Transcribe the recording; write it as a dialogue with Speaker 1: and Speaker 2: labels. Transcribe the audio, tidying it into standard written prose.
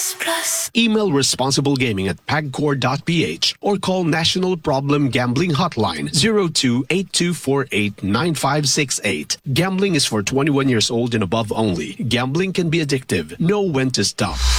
Speaker 1: Email responsiblegaming@pagcor.ph or call National Problem Gambling Hotline 02-8248-9568. Gambling is for 21 years old and above only. Gambling can be addictive. Know when to stop.